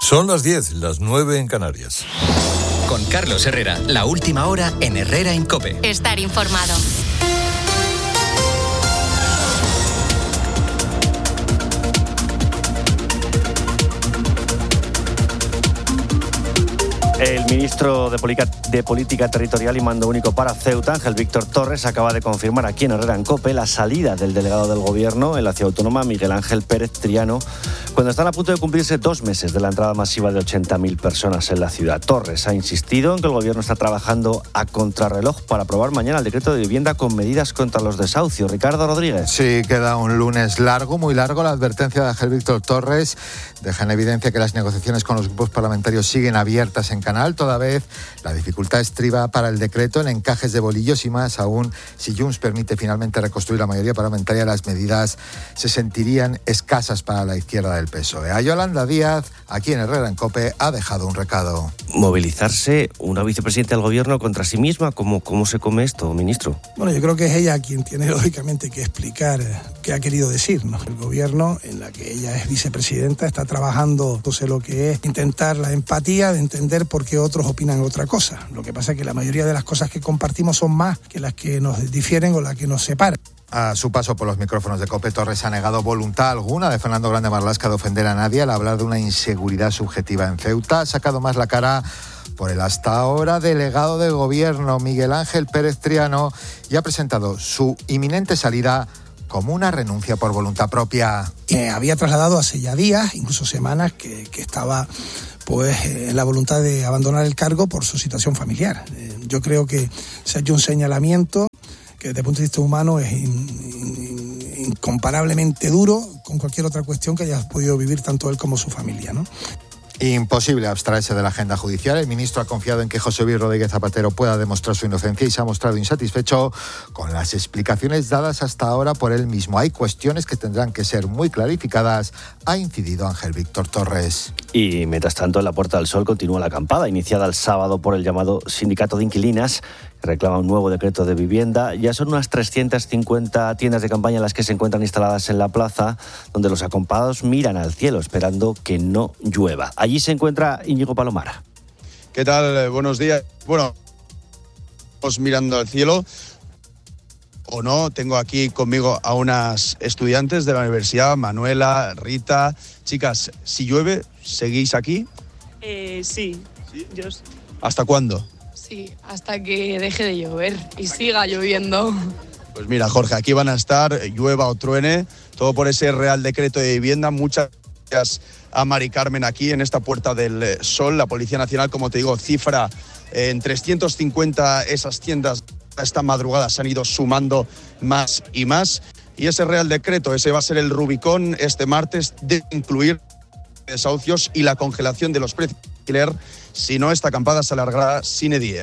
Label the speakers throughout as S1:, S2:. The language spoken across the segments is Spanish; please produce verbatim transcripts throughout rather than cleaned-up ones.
S1: Son las diez, las nueve en Canarias.
S2: Con Carlos Herrera, la última hora en Herrera en COPE.
S3: Estar informado.
S4: El ministro de Política, de Política Territorial y Mando Único para Ceuta, Ángel Víctor Torres, acaba de confirmar aquí en Herrera en COPE la salida del delegado del Gobierno en la ciudad autónoma, Miguel Ángel Pérez Triano, cuando están a punto de cumplirse dos meses de la entrada masiva de ochenta mil personas en la ciudad. Torres ha insistido en que el Gobierno está trabajando a contrarreloj para aprobar mañana el decreto de vivienda con medidas contra los desahucios. Ricardo Rodríguez.
S5: Sí, queda un lunes largo, muy largo. La advertencia de Ángel Víctor Torres deja en evidencia que las negociaciones con los grupos parlamentarios siguen abiertas en Canal. Toda vez la dificultad estriba para el decreto en encajes de bolillos y más aún si Junts permite finalmente reconstruir la mayoría parlamentaria, las medidas se sentirían escasas para la izquierda del P S O E. A Yolanda Díaz, aquí en Herrera en COPE, ha dejado un recado.
S4: Movilizarse una vicepresidenta del Gobierno contra sí misma, ¿cómo, cómo se come esto, ministro?
S6: Bueno, yo creo que es ella quien tiene lógicamente que explicar qué ha querido decir, ¿no? El Gobierno, en la que ella es vicepresidenta, está trabajando, no sé lo que es, intentar la empatía de entender por qué otros opinan otra cosa. Lo que pasa es que la mayoría de las cosas que compartimos son más que las que nos difieren o las que nos separan.
S5: A su paso por los micrófonos de COPE, Torres ha negado voluntad alguna de Fernando Grande Marlaska de ofender a nadie al hablar de una inseguridad subjetiva en Ceuta. Ha sacado más la cara por el hasta ahora delegado del Gobierno, Miguel Ángel Pérez Triano, y ha presentado su inminente salida como una renuncia por voluntad propia.
S6: Eh, había trasladado hace ya días, incluso semanas, que, que estaba pues en la voluntad de abandonar el cargo por su situación familiar. Eh, yo creo que se ha hecho un señalamiento que desde el punto de vista humano es in, in, incomparablemente duro con cualquier otra cuestión que haya podido vivir tanto él como su familia, ¿no?
S5: Imposible abstraerse de la agenda judicial. El ministro ha confiado en que José Luis Rodríguez Zapatero pueda demostrar su inocencia y se ha mostrado insatisfecho con las explicaciones dadas hasta ahora por él mismo. Hay cuestiones que tendrán que ser muy clarificadas, ha incidido Ángel Víctor Torres.
S4: Y mientras tanto, en la Puerta del Sol continúa la acampada, iniciada el sábado por el llamado Sindicato de Inquilinas, que reclama un nuevo decreto de vivienda. Ya son unas trescientas cincuenta tiendas de campaña las que se encuentran instaladas en la plaza, donde los acompados miran al cielo esperando que no llueva. Allí se encuentra Íñigo Palomar.
S7: ¿Qué tal? Buenos días. Bueno, estamos mirando al cielo. O no, tengo aquí conmigo a unas estudiantes de la universidad, Manuela, Rita. Chicas, si llueve, ¿seguís aquí?
S8: Eh, sí. ¿Sí? Yo sí.
S7: ¿Hasta cuándo?
S8: Sí, hasta que deje de llover y siga lloviendo.
S7: Pues mira, Jorge, aquí van a estar, llueva o truene, todo por ese Real Decreto de Vivienda. Muchas gracias a Mari Carmen aquí en esta Puerta del Sol. La Policía Nacional, como te digo, cifra en trescientas cincuenta esas tiendas. Esta madrugada se han ido sumando más y más. Y ese Real Decreto, ese va a ser el Rubicón este martes, de incluir desahucios y la congelación de los precios de alquiler. Si no, esta acampada se alargará sine die.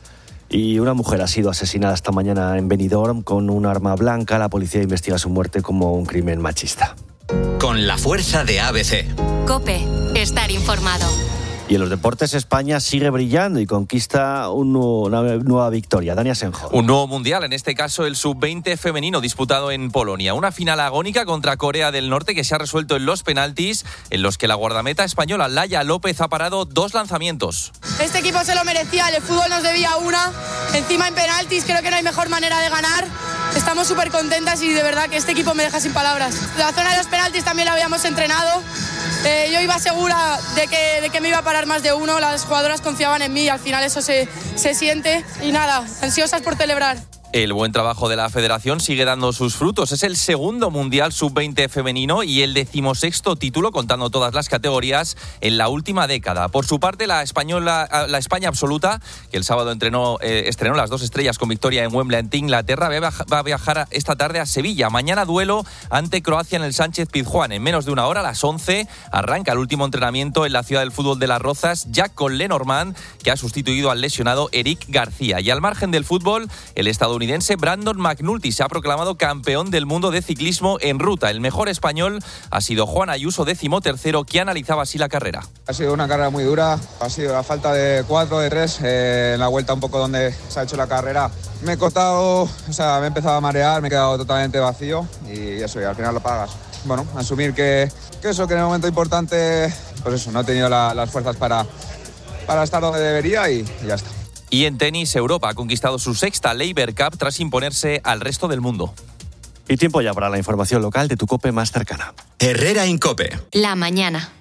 S4: Y una mujer ha sido asesinada esta mañana en Benidorm con un arma blanca. La policía investiga su muerte como un crimen machista.
S2: Con la fuerza de A B C.
S3: COPE, estar informado.
S4: Y en los deportes, España sigue brillando y conquista un nuevo, una nueva victoria. Dani Asenjo.
S9: Un nuevo mundial, en este caso el sub veinte femenino disputado en Polonia. Una final agónica contra Corea del Norte que se ha resuelto en los penaltis, en los que la guardameta española Laia López ha parado dos lanzamientos.
S10: Este equipo se lo merecía, el fútbol nos debía una. Encima en penaltis creo que no hay mejor manera de ganar. Estamos súper contentas y de verdad que este equipo me deja sin palabras. La zona de los penaltis también la habíamos entrenado. Eh, yo iba segura de que, de que me iba a parar más de uno, las jugadoras confiaban en mí y al final eso se, se siente. Y nada, ansiosas por celebrar.
S9: El buen trabajo de la federación sigue dando sus frutos. Es el segundo mundial sub veinte femenino y el decimosexto título, contando todas las categorías, en la última década. Por su parte, la española, la España absoluta, que el sábado entrenó, eh, estrenó las dos estrellas con victoria en Wembley ante Inglaterra, va a viajar esta tarde a Sevilla. Mañana duelo ante Croacia en el Sánchez Pizjuán. En menos de una hora, a las once, arranca el último entrenamiento en la ciudad del fútbol de Las Rozas, ya con Lenormand, que ha sustituido al lesionado Eric García. Y al margen del fútbol, el estadounidense Brandon McNulty se ha proclamado campeón del mundo de ciclismo en ruta. El mejor español ha sido Juan Ayuso, décimo tercero, que analizaba así la carrera.
S11: Ha sido una carrera muy dura, ha sido la falta de cuatro, de tres, eh, en la vuelta un poco donde se ha hecho la carrera. Me he cortado, o sea, me he empezado a marear, me he quedado totalmente vacío y eso, y al final lo pagas. Bueno, asumir que, que eso, que en el momento importante pues eso, no he tenido la, las fuerzas para, para estar donde debería y, y ya está.
S9: Y en tenis, Europa ha conquistado su sexta Laver Cup tras imponerse al resto del mundo.
S4: Y tiempo ya para la información local de tu COPE más cercana.
S2: Herrera Incope.
S3: La mañana.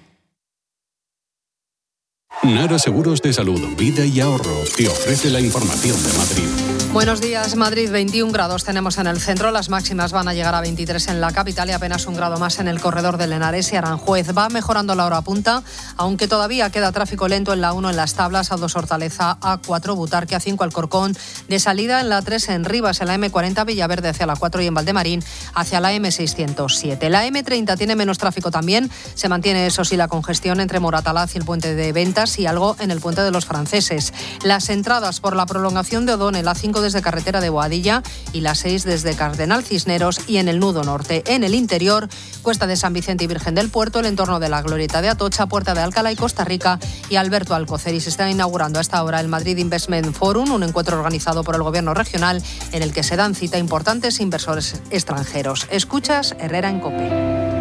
S12: Nara Seguros de Salud, Vida y Ahorro te ofrece la información de Madrid.
S13: Buenos días, Madrid. veintiún grados tenemos en el centro, las máximas van a llegar a veintitrés en la capital y apenas un grado más en el corredor del Henares y Aranjuez. Va mejorando la hora punta, aunque todavía queda tráfico lento en la uno en Las Tablas, A dos Hortaleza, A cuatro Butarque, A cinco Alcorcón, de salida en la tres en Rivas, en la eme cuarenta Villaverde hacia la cuatro y en Valdemarín hacia la eme seiscientos siete. La eme treinta tiene menos tráfico también, se mantiene eso sí la congestión entre Moratalaz y el puente de Ventas y algo en el puente de los Franceses. Las entradas por la prolongación de Odón, la cinco desde carretera de Boadilla y la seis desde Cardenal Cisneros y en el nudo norte. En el interior, Cuesta de San Vicente y Virgen del Puerto, el entorno de la Glorieta de Atocha, Puerta de Alcalá y Costa Rica y Alberto Alcocer. Y se está inaugurando a esta hora el Madrid Investment Forum, un encuentro organizado por el Gobierno regional en el que se dan cita importantes inversores extranjeros. Escuchas Herrera en COPE.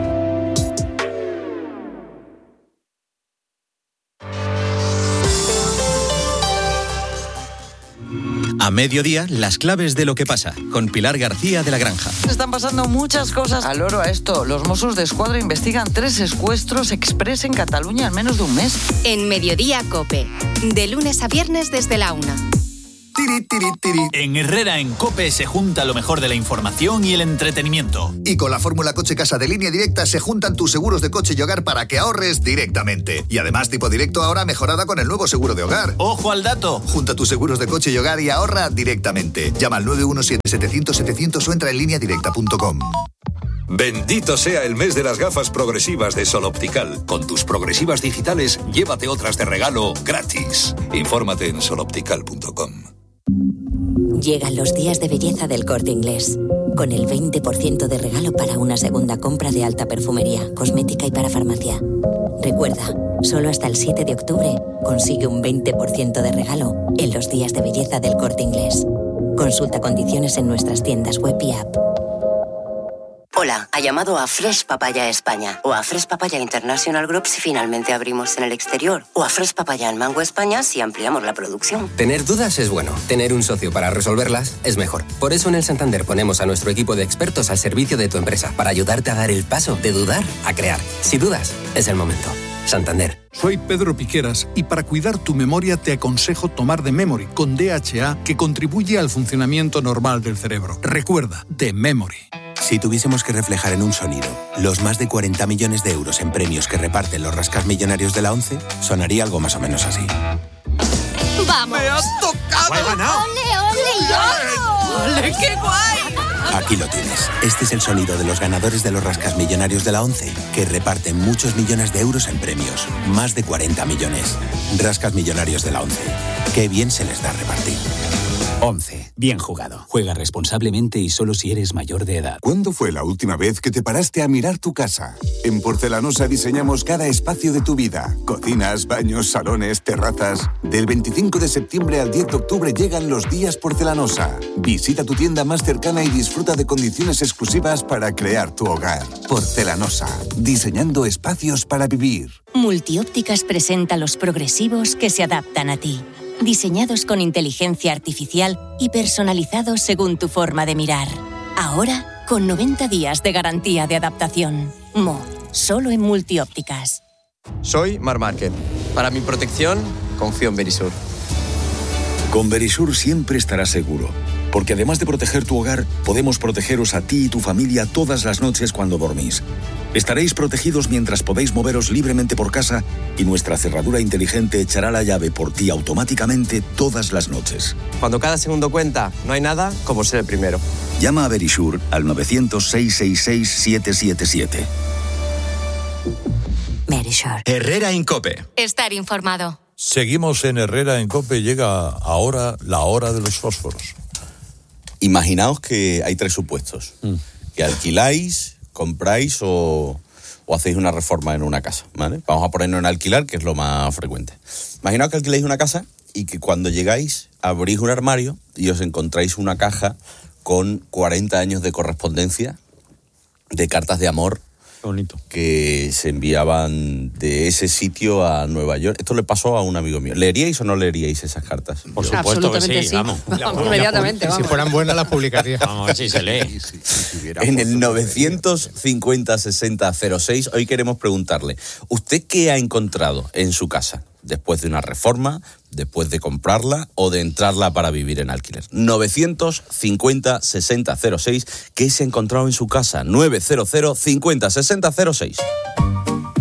S2: A mediodía, las claves de lo que pasa, con Pilar García de la Granja.
S14: Están pasando muchas cosas. Al oro a esto, los Mossos de Escuadra investigan tres secuestros express en Cataluña en menos de un mes.
S3: En Mediodía COPE, de lunes a viernes desde la una.
S15: En Herrera en COPE se junta lo mejor de la información y el entretenimiento.
S16: Y con la fórmula Coche Casa de Línea Directa se juntan tus seguros de coche y hogar para que ahorres directamente. Y además tipo directo ahora mejorada con el nuevo seguro de hogar.
S15: ¡Ojo al dato!
S16: Junta tus seguros de coche y hogar y ahorra directamente. Llama al nueve uno siete, setecientos, setecientos o entra en línea directa punto com.
S1: Bendito sea el mes de las gafas progresivas de Sol Optical. Con tus progresivas digitales, llévate otras de regalo gratis. Infórmate en sol optical punto com.
S17: Llegan los días de belleza del Corte Inglés, con el veinte por ciento de regalo para una segunda compra de alta perfumería, cosmética y para farmacia. Recuerda, solo hasta el siete de octubre consigue un veinte por ciento de regalo en los días de belleza del Corte Inglés. Consulta condiciones en nuestras tiendas web y app.
S18: Hola, ha llamado a Fresh Papaya España o a Fresh Papaya International Group si finalmente abrimos en el exterior o a Fresh Papaya en Mango España si ampliamos la producción.
S19: Tener dudas es bueno, tener un socio para resolverlas es mejor. Por eso en el Santander ponemos a nuestro equipo de expertos al servicio de tu empresa para ayudarte a dar el paso de dudar a crear. Si dudas, es el momento. Santander.
S20: Soy Pedro Piqueras y para cuidar tu memoria te aconsejo tomar The Memory con D H A que contribuye al funcionamiento normal del cerebro. Recuerda, The Memory.
S21: Si tuviésemos que reflejar en un sonido los más de cuarenta millones de euros en premios que reparten los rascasmillonarios de la ONCE, sonaría algo más o menos así.
S3: ¡Vamos!
S21: ¡Me has
S3: tocado! ¡Ole, ole, ole!
S14: ¡Ole, qué guay!
S21: Aquí lo tienes. Este es el sonido de los ganadores de los rascasmillonarios de la ONCE, que reparten muchos millones de euros en premios. Más de cuarenta millones. Rascasmillonarios de la ONCE. Qué bien se les da repartir.
S22: once. Bien jugado. Juega responsablemente y solo si eres mayor de edad.
S23: ¿Cuándo fue la última vez que te paraste a mirar tu casa? En Porcelanosa diseñamos cada espacio de tu vida. Cocinas, baños, salones, terrazas. Del veinticinco de septiembre al diez de octubre llegan los días Porcelanosa. Visita tu tienda más cercana y disfruta de condiciones exclusivas para crear tu hogar. Porcelanosa. Diseñando espacios para vivir.
S17: Multiópticas presenta los progresivos que se adaptan a ti. Diseñados con inteligencia artificial y personalizados según tu forma de mirar. Ahora, con noventa días de garantía de adaptación. Mo, solo en Multiópticas.
S24: Soy Mar Márquez. Para mi protección, confío en Verisur.
S25: Con Verisur siempre estarás seguro, porque además de proteger tu hogar, podemos protegeros a ti y tu familia todas las noches cuando dormís. Estaréis protegidos mientras podéis moveros libremente por casa y nuestra cerradura inteligente echará la llave por ti automáticamente todas las noches.
S24: Cuando cada segundo cuenta, no hay nada como ser el primero.
S25: Llama a Verisur al novecientos, seiscientos sesenta y seis, siete siete siete.
S17: Verisur.
S2: Herrera Incope.
S3: Estar informado.
S1: Seguimos en Herrera en COPE. Llega ahora la hora de los fósforos.
S26: Imaginaos que hay tres supuestos. Mm. Que alquiláis, compráis o, o hacéis una reforma en una casa, ¿vale? Vamos a ponernos en alquilar, que es lo más frecuente. Imaginaos que alquiláis una casa y que cuando llegáis abrís un armario y os encontráis una caja con cuarenta años de correspondencia, de cartas de amor
S4: bonito.
S26: Que se enviaban de ese sitio a Nueva York. Esto le pasó a un amigo mío. ¿Leeríais o no leeríais esas cartas?
S5: Por supuesto que sí,
S13: sí.
S5: vamos.
S13: Vamos, inmediatamente,
S5: Si
S13: vamos.
S5: fueran buenas las publicaría. Vamos a ver si se lee.
S26: En el novecientos cincuenta sesenta cero seis, hoy queremos preguntarle, ¿usted qué ha encontrado en su casa después de una reforma, después de comprarla o de entrarla para vivir en alquiler? novecientos cincuenta sesenta cero seis, ¿qué se ha encontrado en su casa? nueve cero cero cincuenta sesenta cero seis.